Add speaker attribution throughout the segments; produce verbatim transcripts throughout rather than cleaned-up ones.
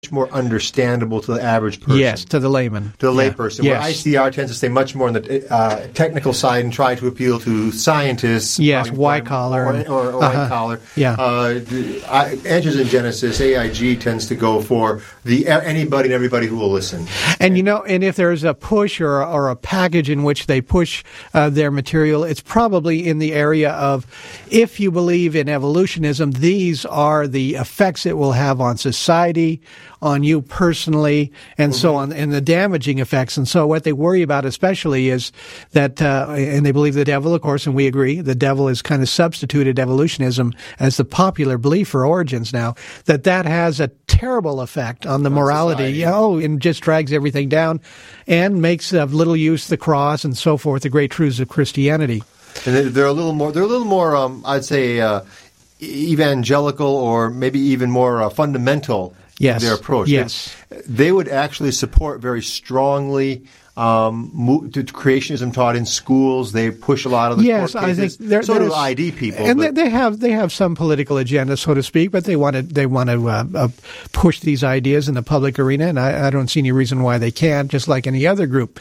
Speaker 1: more understandable to the average person.
Speaker 2: Yes, to the layman.
Speaker 1: To the
Speaker 2: yeah.
Speaker 1: layperson.
Speaker 2: Yes.
Speaker 1: Where I C R tends to stay much more on the uh, technical side and try to appeal to scientists.
Speaker 2: Yes, white-collar.
Speaker 1: Or, or, or
Speaker 2: uh-huh.
Speaker 1: white-collar.
Speaker 2: Yeah.
Speaker 1: Uh, I, Answers in Genesis, A I G tends to go for the anybody and everybody who will listen.
Speaker 2: And, you know, and if there's a push or, or a package in which they push uh, their material, it's probably in the area of, if you believe in evolutionism, these are the effects it will have on society, on you personally, and mm-hmm. so on, and the damaging effects. And so what they worry about especially is that, uh, and they believe the devil, of course, and we agree, the devil has kind of substituted evolutionism as the popular belief for origins now, that that has a terrible effect on the on morality. Society. Oh, and just drags everything down and makes of little use the cross and so forth, the great truths of Christianity.
Speaker 1: And they're a little more, they're a little more, um, I'd say, uh, evangelical or maybe even more uh, fundamental.
Speaker 2: Yes.
Speaker 1: Their approach.
Speaker 2: Yes.
Speaker 1: They, they would actually support very strongly um, mo- to creationism taught in schools. They push a lot of the
Speaker 2: yes,
Speaker 1: court cases.
Speaker 2: I think there,
Speaker 1: so do I D people.
Speaker 2: And
Speaker 1: but.
Speaker 2: they have they have some political agenda, so to speak, but they want to they want to uh, uh, push these ideas in the public arena, and I, I don't see any reason why they can't, just like any other group.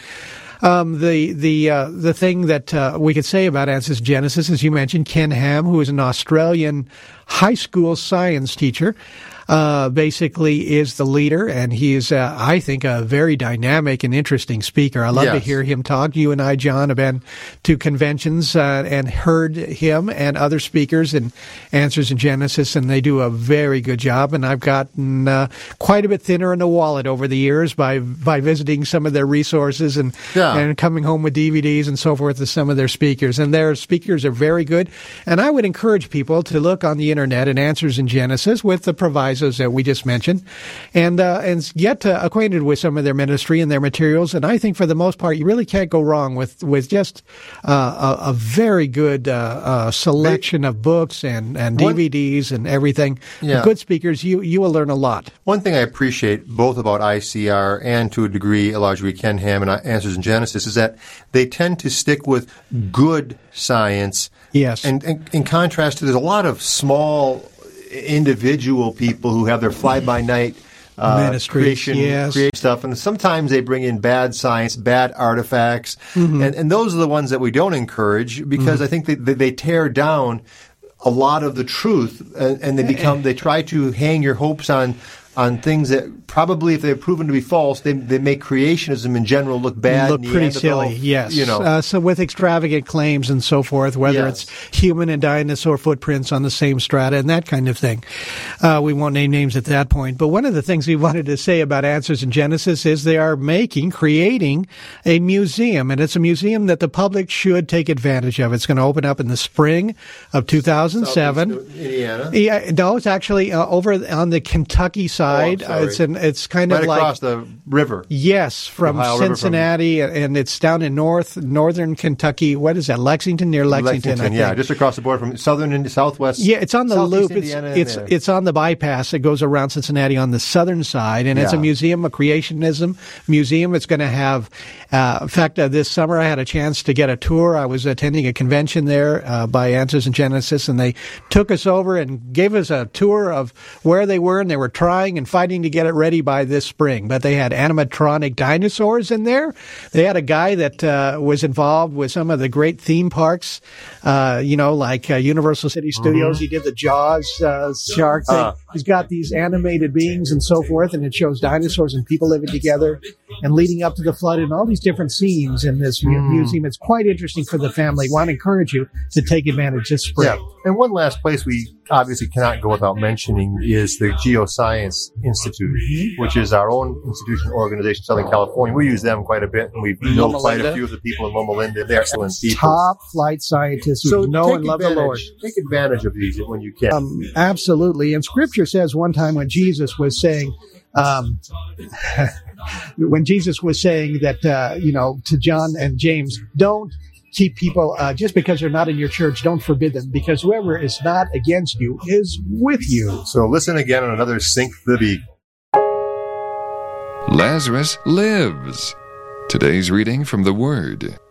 Speaker 2: Um, the the uh, the thing that uh, we could say about Answers in Genesis, as you mentioned, Ken Ham, who is an Australian high school science teacher, uh, basically is the leader, and he is, uh, I think, a very dynamic and interesting speaker. I love yes. to hear him talk. You and I, John, have been to conventions uh, and heard him and other speakers in Answers in Genesis, and they do a very good job. And I've gotten uh, quite a bit thinner in the wallet over the years by by visiting some of their resources and yeah. and coming home with D V Ds and so forth to some of their speakers. And their speakers are very good. And I would encourage people to look on the internet at Answers in Genesis with the provisos that we just mentioned, and uh, and get uh, acquainted with some of their ministry and their materials. And I think for the most part, you really can't go wrong with with just uh, a, a very good uh, uh, selection of books and, and D V Ds and everything. Yeah. Good speakers, you you will learn a lot.
Speaker 1: One thing I appreciate both about I C R and to a degree, a large degree, Ken Ham and Answers in Genesis is that they tend to stick with good science.
Speaker 2: Yes.
Speaker 1: And, and in contrast to, there's a lot of small individual people who have their fly-by-night uh,
Speaker 2: Ministries,
Speaker 1: creation,
Speaker 2: yes.
Speaker 1: create stuff, and sometimes they bring in bad science, bad artifacts, mm-hmm. and, and those are the ones that we don't encourage because mm-hmm. I think they, they, they tear down a lot of the truth, and, and they become they try to hang your hopes on on things that probably, if they're proven to be false, they they make creationism in general look bad,
Speaker 2: look pretty silly. Yes,
Speaker 1: you know.
Speaker 2: Uh, so with extravagant claims and so forth, whether yes. it's human and dinosaur footprints on the same strata and that kind of thing, uh, we won't name names at that point. But one of the things we wanted to say about Answers in Genesis is they are making, creating a museum, and it's a museum that the public should take advantage of. It's going to open up in the spring of two thousand seven.
Speaker 1: Indiana.
Speaker 2: Yeah, no, it's actually uh, over on the Kentucky side.
Speaker 1: Oh,
Speaker 2: uh, it's an it's kind
Speaker 1: right
Speaker 2: of like
Speaker 1: across the river.
Speaker 2: Yes, from
Speaker 1: Ohio
Speaker 2: Cincinnati,
Speaker 1: river from,
Speaker 2: and it's down in north northern Kentucky. What is that? Lexington, near Lexington.
Speaker 1: Lexington, yeah, just across the border from southern and southwest.
Speaker 2: Yeah, it's on the loop. It's
Speaker 1: Indiana
Speaker 2: it's it's on the bypass that goes around Cincinnati on the southern side, and yeah. it's a museum, a creationism museum. It's going to have. Uh, in fact, uh, this summer I had a chance to get a tour. I was attending a convention there uh, by Answers in Genesis, and they took us over and gave us a tour of where they were, and they were trying and fighting to get it ready by this spring. But they had animatronic dinosaurs in there. They had a guy that uh, was involved with some of the great theme parks, uh, you know, like uh, Universal City Studios. Mm-hmm. He did the Jaws uh, shark thing. Uh. He's got these animated beings and so forth, and it shows dinosaurs and people living together and leading up to the flood and all these different scenes in this mm. museum. It's quite interesting for the family. I want to encourage you to take advantage this spring.
Speaker 1: Yeah. And one last place we obviously cannot go without mentioning is the Geoscience Institute, mm-hmm. which is our own institution organization in Southern California. We use them quite a bit, and we know quite a few of the people in Loma Linda. They're excellent people.
Speaker 2: Top flight scientists who
Speaker 1: so
Speaker 2: know and love the Lord.
Speaker 1: Take advantage of these when you can.
Speaker 2: Um, absolutely. And Scripture says one time when Jesus was saying, um, when Jesus was saying that, uh, you know, to John and James, don't keep people, uh, just because they're not in your church, don't forbid them, because whoever is not against you is with you.
Speaker 1: So listen again on another Sync the Beat.
Speaker 3: Lazarus lives. Today's reading from the Word.